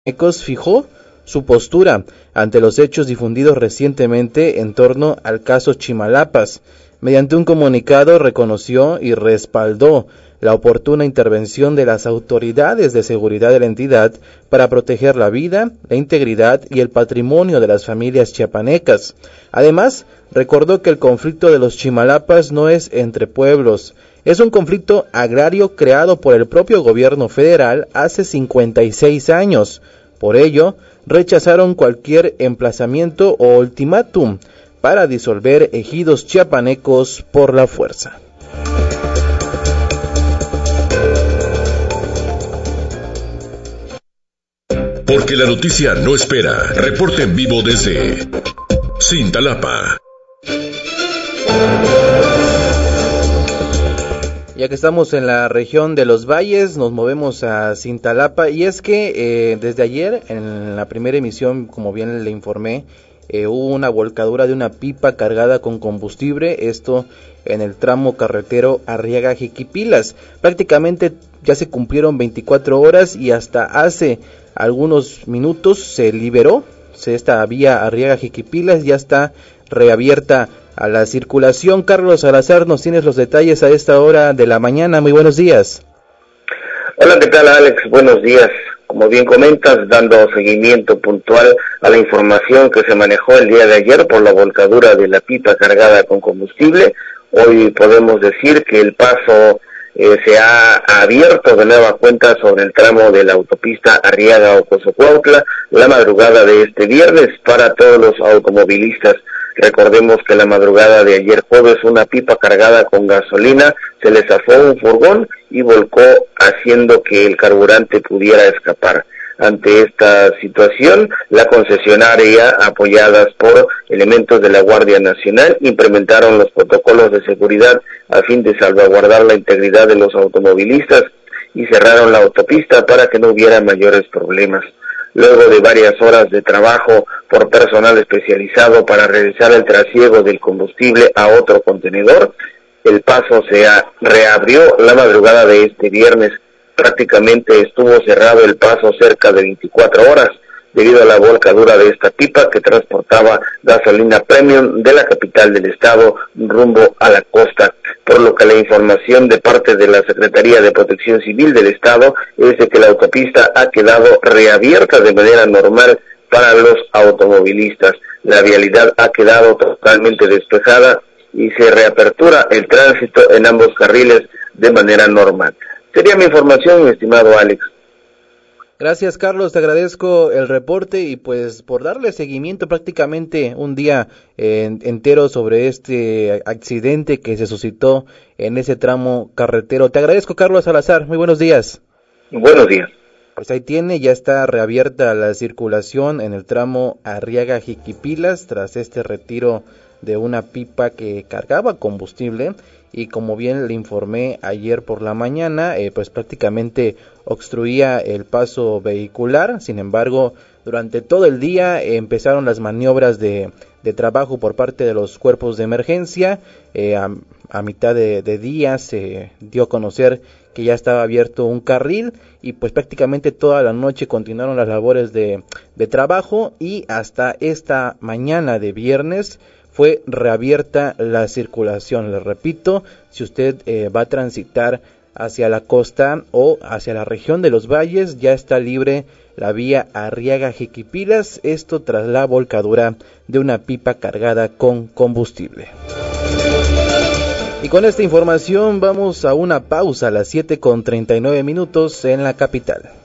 Ecos fijó su postura ante los hechos difundidos recientemente en torno al caso Chimalapas. Mediante un comunicado reconoció y respaldó la oportuna intervención de las autoridades de seguridad de la entidad para proteger la vida, la integridad y el patrimonio de las familias chiapanecas. Además, recordó que el conflicto de los Chimalapas no es entre pueblos, es un conflicto agrario creado por el propio gobierno federal hace 56 años. Por ello, rechazaron cualquier emplazamiento o ultimátum para disolver ejidos chiapanecos por la fuerza. Porque la noticia no espera. Reporte en vivo desde Cintalapa. Ya que estamos en la región de los valles, nos movemos a Cintalapa, y es que desde ayer, en la primera emisión, como bien le informé, hubo una volcadura de una pipa cargada con combustible, esto en el tramo carretero Arriaga-Jiquipilas. Prácticamente ya se cumplieron 24 horas y hasta hace algunos minutos se liberó. Esta vía Arriaga-Jiquipilas ya está reabierta a la circulación. Carlos Salazar, nos tienes los detalles a esta hora de la mañana. Muy buenos días. Hola, ¿qué tal, Alex? Buenos días. Como bien comentas, dando seguimiento puntual a la información que se manejó el día de ayer por la volcadura de la pipa cargada con combustible, hoy podemos decir que el paso se ha abierto de nueva cuenta sobre el tramo de la autopista Arriaga-Ocosocuautla la madrugada de este viernes para todos los automovilistas. Recordemos que la madrugada de ayer jueves una pipa cargada con gasolina se le zafó un furgón y volcó, haciendo que el carburante pudiera escapar. Ante esta situación, la concesionaria, apoyadas por elementos de la Guardia Nacional, implementaron los protocolos de seguridad a fin de salvaguardar la integridad de los automovilistas y cerraron la autopista para que no hubiera mayores problemas. Luego de varias horas de trabajo por personal especializado para realizar el trasiego del combustible a otro contenedor, el paso se reabrió la madrugada de este viernes. Prácticamente estuvo cerrado el paso cerca de 24 horas debido a la volcadura de esta pipa que transportaba gasolina premium de la capital del estado rumbo a la costa, por lo que la información de parte de la Secretaría de Protección Civil del estado es de que la autopista ha quedado reabierta de manera normal para los automovilistas. La vialidad ha quedado totalmente despejada y se reapertura el tránsito en ambos carriles de manera normal. Sería mi información, mi estimado Alex. Gracias, Carlos, te agradezco el reporte y pues por darle seguimiento prácticamente un día entero sobre este accidente que se suscitó en ese tramo carretero. Te agradezco, Carlos Salazar, muy buenos días. Buenos días. Pues ahí tiene, ya está reabierta la circulación en el tramo Arriaga-Jiquipilas tras este retiro de una pipa que cargaba combustible. Y como bien le informé ayer por la mañana, pues prácticamente obstruía el paso vehicular. Sin embargo, durante todo el día empezaron las maniobras de trabajo por parte de los cuerpos de emergencia. A mitad de día se dio a conocer que ya estaba abierto un carril y pues prácticamente toda la noche continuaron las labores de trabajo y hasta esta mañana de viernes fue reabierta la circulación. Les repito, si usted va a transitar hacia la costa o hacia la región de los valles, ya está libre la vía Arriaga-Jiquipilas, esto tras la volcadura de una pipa cargada con combustible. Y con esta información vamos a una pausa a las 7:39 en la capital.